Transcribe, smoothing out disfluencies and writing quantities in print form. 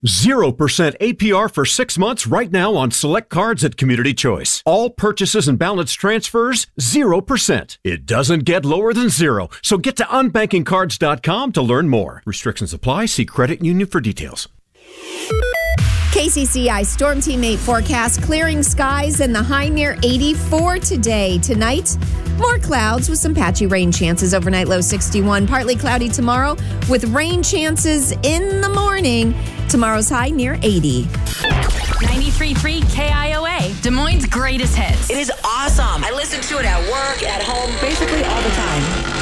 0% APR for 6 months right now on select cards at Community Choice. All purchases and balance transfers, 0%. It doesn't get lower than zero. So get to unbankingcards.com to learn more. Restrictions apply. See credit union for details. KCCI Storm Team 8 forecast, clearing skies and the high near 84 today. Tonight, more clouds with some patchy rain chances. Overnight low 61. Partly cloudy tomorrow with rain chances in the morning. Tomorrow's high near 80. 93.3 KIOA, Des Moines' greatest hits. It is awesome. I listen to it at work, at home, basically all the time.